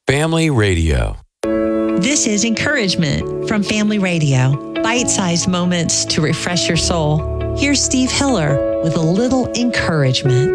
Family Radio. This is Encouragement from Family Radio. Bite-sized moments to refresh your soul. Here's Steve Hiller with a little encouragement.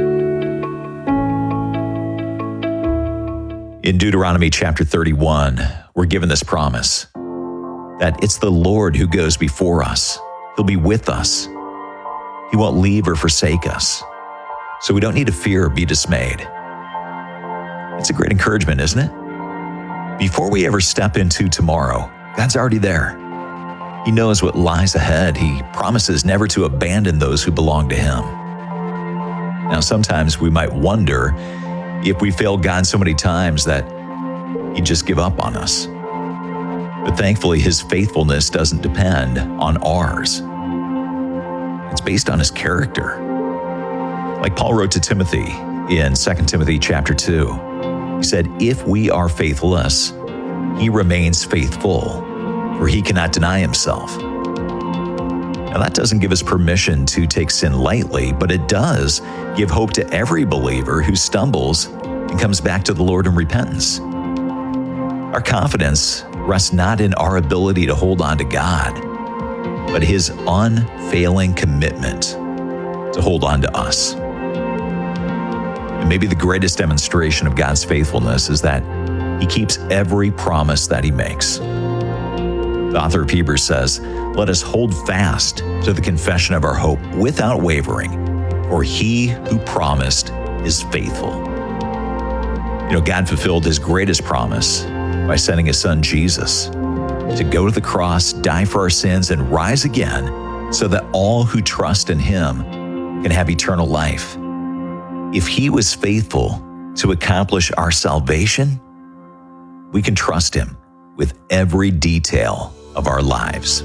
In Deuteronomy chapter 31, we're given this promise that it's the Lord who goes before us. He'll be with us. He won't leave or forsake us. So we don't need to fear or be dismayed. It's a great encouragement, isn't it? Before we ever step into tomorrow, God's already there. He knows what lies ahead. He promises never to abandon those who belong to Him. Now, sometimes we might wonder if we failed God so many times that He'd just give up on us. But thankfully, His faithfulness doesn't depend on ours. It's based on His character. Like Paul wrote to Timothy in 2 Timothy chapter 2, he said, "If we are faithless, He remains faithful, for He cannot deny Himself." Now that doesn't give us permission to take sin lightly, but it does give hope to every believer who stumbles and comes back to the Lord in repentance. Our confidence rests not in our ability to hold on to God, but His unfailing commitment to hold on to us. And maybe the greatest demonstration of God's faithfulness is that He keeps every promise that He makes. The author of Hebrews says, "Let us hold fast to the confession of our hope without wavering, for He who promised is faithful." God fulfilled His greatest promise by sending His Son Jesus to go to the cross, die for our sins, and rise again so that all who trust in Him can have eternal life. If He was faithful to accomplish our salvation, we can trust Him with every detail of our lives.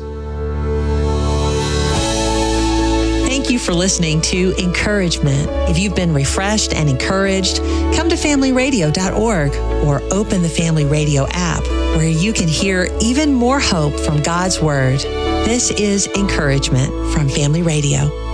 Thank you for listening to Encouragement. If you've been refreshed and encouraged, come to familyradio.org or open the Family Radio app, where you can hear even more hope from God's Word. This is Encouragement from Family Radio.